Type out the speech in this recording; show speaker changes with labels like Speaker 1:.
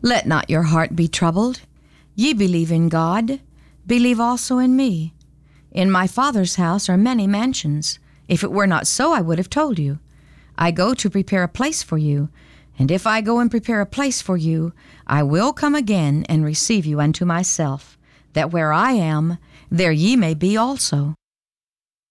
Speaker 1: Let not your heart be troubled. Ye believe in God, believe also in me. In my Father's house are many mansions. If it were not so, I would have told you. I go to prepare a place for you. And if I go and prepare a place for you, I will come again and receive you unto myself, that where I am, there ye may be also.